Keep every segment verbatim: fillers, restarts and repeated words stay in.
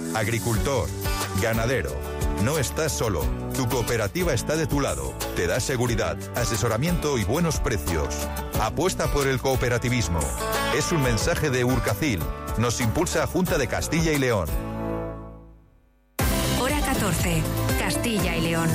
Agricultor, ganadero, no estás solo. Tu cooperativa está de tu lado. Te da seguridad, asesoramiento y buenos precios. Apuesta por el cooperativismo. Es un mensaje de Urcacil. Nos impulsa Junta de Castilla y León. Hora catorce. Castilla y León.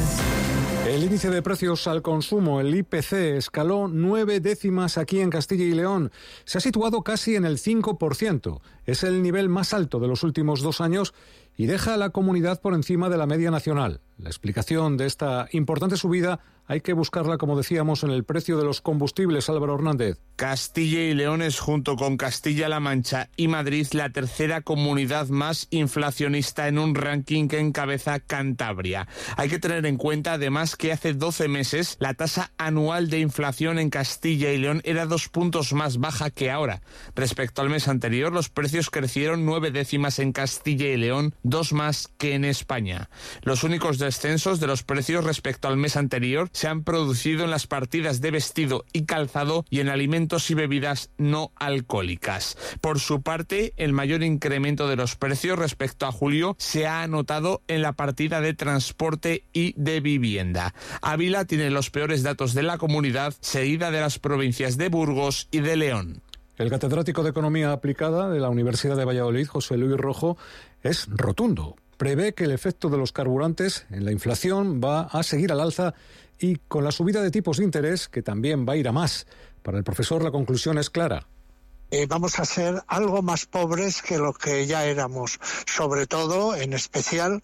El índice de precios al consumo, el I P C, escaló nueve décimas aquí en Castilla y León. Se ha situado casi en el cinco por ciento. Es el nivel más alto de los últimos dos años y deja a la comunidad por encima de la media nacional. La explicación de esta importante subida hay que buscarla, como decíamos, en el precio de los combustibles. Álvaro Hernández. Castilla y León es, junto con Castilla-La Mancha y Madrid, la tercera comunidad más inflacionista en un ranking que encabeza Cantabria. Hay que tener en cuenta, además, que hace doce meses la tasa anual de inflación en Castilla y León era dos puntos más baja que ahora. Respecto al mes anterior, los precios crecieron nueve décimas en Castilla y León, dos más que en España. Los únicos descensos de los precios respecto al mes anterior se han producido en las partidas de vestido y calzado y en alimentos y bebidas no alcohólicas. Por su parte, el mayor incremento de los precios respecto a julio se ha anotado en la partida de transporte y de vivienda. Ávila tiene los peores datos de la comunidad, seguida de las provincias de Burgos y de León. El catedrático de Economía Aplicada de la Universidad de Valladolid, José Luis Rojo, es rotundo. Prevé que el efecto de los carburantes en la inflación va a seguir al alza y con la subida de tipos de interés, que también va a ir a más. Para el profesor la conclusión es clara. Eh, vamos a ser algo más pobres que lo que ya éramos, sobre todo, en especial,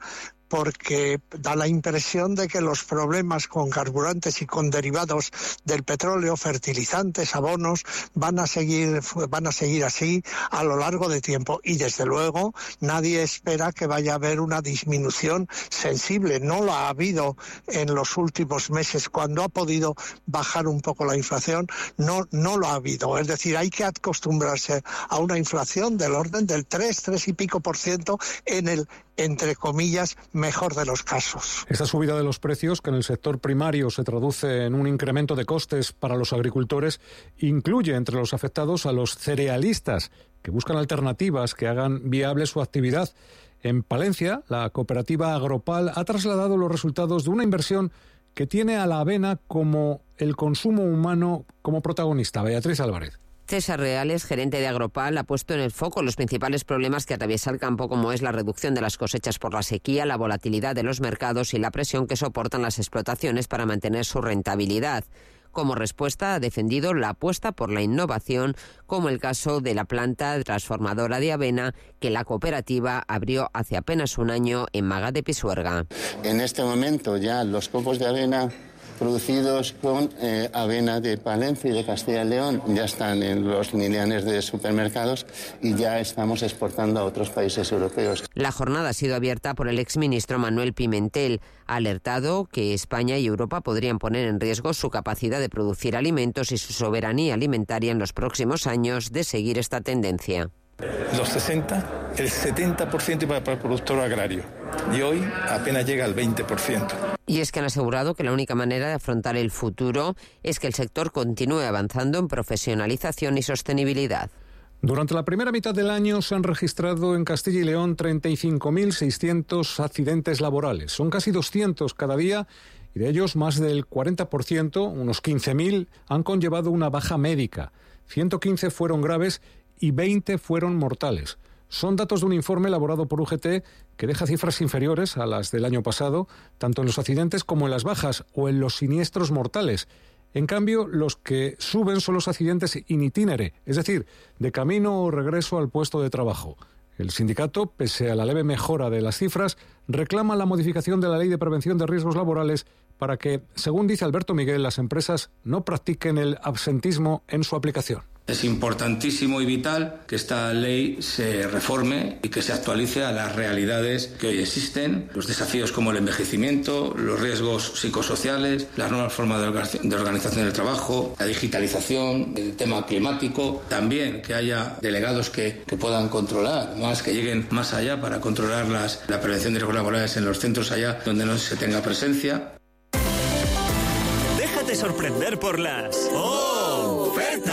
porque da la impresión de que los problemas con carburantes y con derivados del petróleo, fertilizantes, abonos, van a seguir, van a seguir así a lo largo de tiempo. Y desde luego nadie espera que vaya a haber una disminución sensible. No lo ha habido en los últimos meses. Cuando ha podido bajar un poco la inflación, no, no lo ha habido. Es decir, hay que acostumbrarse a una inflación del orden del tres, tres y pico por ciento en el, entre comillas, mejor de los casos. Esta subida de los precios, que en el sector primario se traduce en un incremento de costes para los agricultores, incluye entre los afectados a los cerealistas, que buscan alternativas que hagan viable su actividad. En Palencia, la cooperativa Agropal ha trasladado los resultados de una inversión que tiene a la avena como el consumo humano como protagonista. Beatriz Álvarez. César Reales, gerente de Agropal, ha puesto en el foco los principales problemas que atraviesa el campo, como es la reducción de las cosechas por la sequía, la volatilidad de los mercados y la presión que soportan las explotaciones para mantener su rentabilidad. Como respuesta, ha defendido la apuesta por la innovación, como el caso de la planta transformadora de avena que la cooperativa abrió hace apenas un año en Maga de Pisuerga. En este momento ya los copos de avena producidos con eh, avena de Palencia y de Castilla y León ya están en los lineales de supermercados y ya estamos exportando a otros países europeos. La jornada ha sido abierta por el exministro Manuel Pimentel. Ha alertado que España y Europa podrían poner en riesgo su capacidad de producir alimentos y su soberanía alimentaria en los próximos años de seguir esta tendencia. Los sesenta, el setenta por ciento iba para el productor agrario y hoy apenas llega al veinte por ciento. Y es que han asegurado que la única manera de afrontar el futuro es que el sector continúe avanzando en profesionalización y sostenibilidad. Durante la primera mitad del año se han registrado en Castilla y León treinta y cinco mil seiscientos accidentes laborales. Son casi doscientos cada día y de ellos más del cuarenta por ciento, unos quince mil, han conllevado una baja médica. ciento quince fueron graves y veinte fueron mortales. Son datos de un informe elaborado por U G T que deja cifras inferiores a las del año pasado, tanto en los accidentes como en las bajas o en los siniestros mortales. En cambio, los que suben son los accidentes in itinere, es decir, de camino o regreso al puesto de trabajo. El sindicato, pese a la leve mejora de las cifras, reclama la modificación de la Ley de Prevención de Riesgos Laborales para que, según dice Alberto Miguel, las empresas no practiquen el absentismo en su aplicación. Es importantísimo y vital que esta ley se reforme y que se actualice a las realidades que hoy existen, los desafíos como el envejecimiento, los riesgos psicosociales, las nuevas formas de organización del trabajo, la digitalización, el tema climático, también que haya delegados que, que puedan controlar, más que lleguen más allá para controlar las, la prevención de riesgos laborales en los centros allá donde no se tenga presencia. Déjate sorprender por las ofertas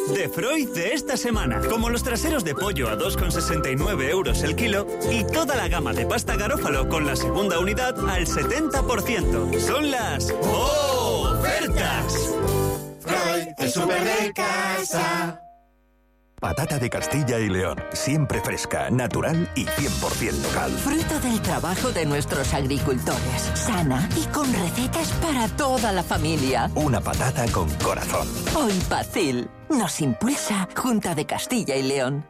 de Freud de esta semana, como los traseros de pollo a dos con sesenta y nueve euros el kilo y toda la gama de pasta Garófalo con la segunda unidad al setenta por ciento. Son las ofertas. Freud, el súper de casa. Patata de Castilla y León, siempre fresca, natural y cien por ciento local. Fruto del trabajo de nuestros agricultores, sana y con recetas para toda la familia. Una patata con corazón. Hoy Pacil nos impulsa Junta de Castilla y León.